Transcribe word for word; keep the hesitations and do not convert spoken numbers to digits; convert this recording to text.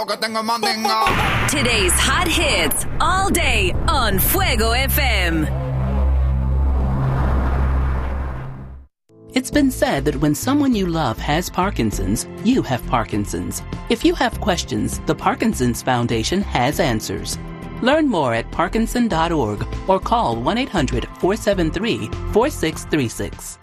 Today's hot hits all day on Fuego F M. It's been said that when someone you love has Parkinson's, you have Parkinson's. If you have questions, the Parkinson's Foundation has answers. Learn more at parkinson dot org or call one eight hundred four seven three four six three six.